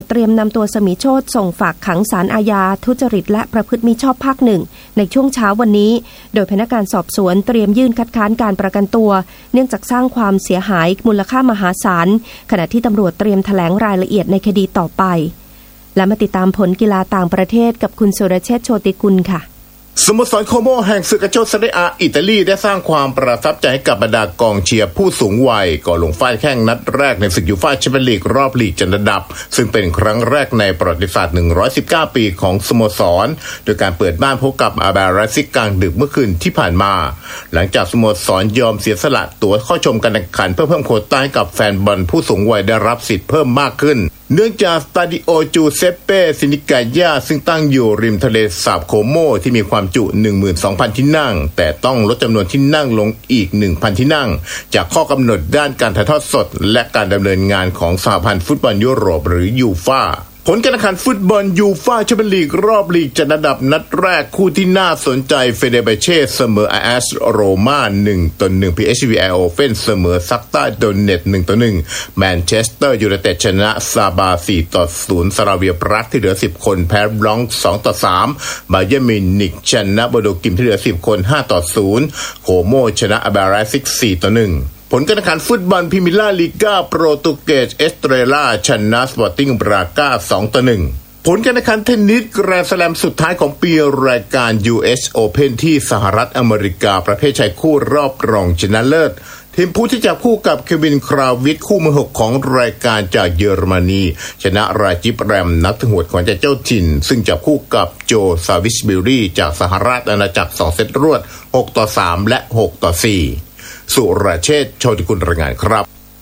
เตรียมนำตัวสมิโชติส่งฝากขังศาลอาญาทุจริตและประพฤติมิชอบภาค 1ในช่วงเช้าวันนี้โดยพนักงานสอบสวนเตรียมยื่นคัดค้านการประกันตัวเนื่องจากสร้างความเสียหายมูลค่ามหาศาลขณะที่ตำรวจเตรียมแถลงรายละเอียดในคดีต่อไปและมาติดตามผลกีฬาต่างประเทศกับคุณสุรเชษฐ์โชติกุลค่ะสโมสรโคโมแห่งศึกโชติเซเรียอาอิตาลีได้สร้างความประทับใจให้กับบรรดากองเชียร์ผู้สูงวัยก่อนลงฟาดแข้งนัดแรกในศึกยูฟ่าแชมเปี้ยนลีกรอบลีกจัดอันดับซึ่งเป็นครั้งแรกในประวัติศาสตร์119ปีของสโมสรโดยการเปิดบ้านพบกับอาบาราซิกกลางดึกเมื่อคืนที่ผ่านมาหลังจากสโมสรยอมเสียสละตั๋วเข้าชมการแข่งขันเพื่อเพิ่มโควต้าให้กับแฟนบอลผู้สูงวัยได้รับสิทธิ์เพิ่มมากขึ้นเนื่องจากสตาดิโอจูเซปเป้ซินิกายาซึ่งตั้งอยู่ริมทะเลสาบโคโมที่มีความจุ 12,000 ที่นั่งแต่ต้องลดจำนวนที่นั่งลงอีก 1,000 ที่นั่งจากข้อกำหนดด้านการถ่ายทอดสดและการดำเนินงานของสหพันธ์ฟุตบอลยุโรปหรือยูฟ่าผลการแข่งขันฟุตบอลยูฟ่าแชมเปี้ยนลีกรอบลีกจัดอันดับนัดแรกคู่ที่น่าสนใจเฟเนบาเช่เสมอASโรม่า 1-1 PSV Eindhoven เสมอซักต้าโดเนต 1-1 แมนเชสเตอร์ยูไนเต็ดชนะซาบา 4-0 สราเวียปรักที่เหลือ10คนแพ้บลองก์ 2-3 บาเยิร์นมิวนิกชนะโบโดกิมที่เหลือ10คน 5-0 โคโมชนะอาบาราซิก 4-1ผลการแข่งขันฟุตบอลพรีเมียร์ลีกาโปรตุเกสเอสเตรล่าชนะสปอร์ติ้งบราก้า 2-1ผลการแข่งขันเทนนิสแกรนด์สแลมสุดท้ายของปีรายการ US Open ที่สหรัฐอเมริกาประเภทชายคู่รอบรองชนะเลิศทีมผู้ที่จับคู่กับเควินคราวิทคู่มือ6ของรายการจากเยอรมนีชนะราจิปแรมนักทหวดของเจ้าถิ่นซึ่งจับคู่กับโจซาวิชบิลลี่จากสหราชอาณาจักร2เซตรวด 6-3 และ 6-4สุรเชษฐ์โชติกุลรายงานครับ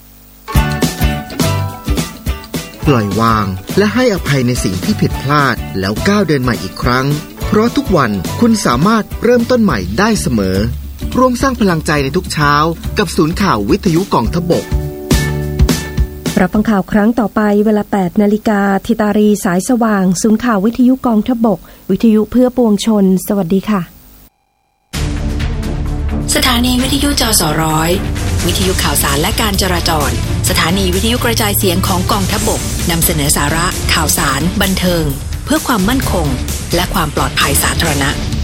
ปล่อยวางและให้อภัยในสิ่งที่ผิดพลาดแล้วก้าวเดินใหม่อีกครั้งเพราะทุกวันคุณสามารถเริ่มต้นใหม่ได้เสมอร่วมสร้างพลังใจในทุกเช้ากับศูนย์ข่าววิทยุกองทพบกรับฟังข่าวครั้งต่อไปเวลา 8 นาฬิกาธิตารีสายสว่างศูนย์ข่าววิทยุกองทพบกวิทยุเพื่อปวงชนสวัสดีค่ะสถานีวิทยุจสร้อยวิทยุข่าวสารและการจราจรสถานีวิทยุกระจายเสียงของกองทัพบกนำเสนอสาระข่าวสารบันเทิงเพื่อความมั่นคงและความปลอดภัยสาธารณะ